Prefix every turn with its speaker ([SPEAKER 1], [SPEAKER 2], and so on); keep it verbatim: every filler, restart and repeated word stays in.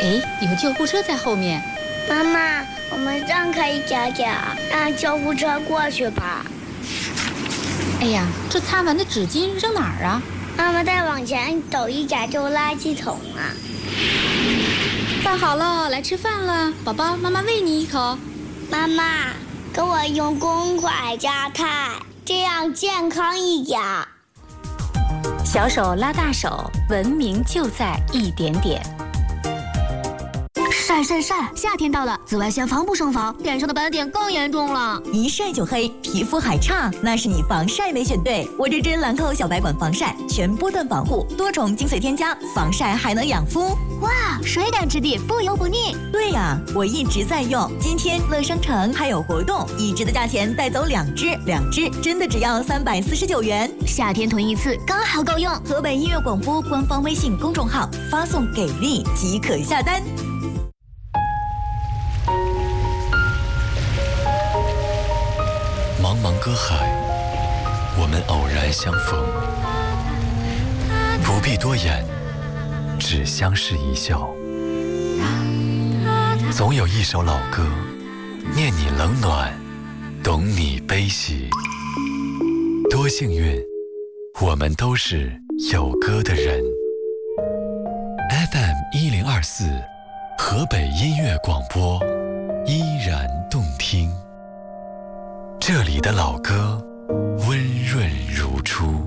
[SPEAKER 1] 哎，有救护车在后面。
[SPEAKER 2] 妈妈，我们让开一点点，让救护车过去吧。
[SPEAKER 1] 哎呀，这擦完的纸巾扔哪儿啊？
[SPEAKER 2] 妈妈，再往前走一点就是垃圾桶啊。
[SPEAKER 1] 饭好了，来吃饭了，宝宝，妈妈喂你一口。
[SPEAKER 2] 妈妈，给我用公筷加菜，这样健康一点。
[SPEAKER 1] 小手拉大手，文明就在一点点。
[SPEAKER 3] 晒晒晒！夏天到了，紫外线防不胜防，脸上的斑点更严重了。
[SPEAKER 4] 一晒就黑，皮肤还差，那是你防晒没选对。我这支兰蔻小白管防晒，全波段保护，多重精粹添加，防晒还能养肤。
[SPEAKER 3] 哇，水感质地，不油不腻。
[SPEAKER 4] 对呀，我一直在用。今天乐商城还有活动，一支的价钱带走两支，两支真的只要三百四十九元。
[SPEAKER 3] 夏天囤一次刚好够用。
[SPEAKER 4] 河北音乐广播官方微信公众号发送给力即可下单。
[SPEAKER 5] 茫茫歌海，我们偶然相逢，不必多言，只相视一笑。总有一首老歌，念你冷暖，懂你悲喜。多幸运，我们都是有歌的人。F M 一零二四，河北音乐广播，依然动听。这里的老歌温润如初。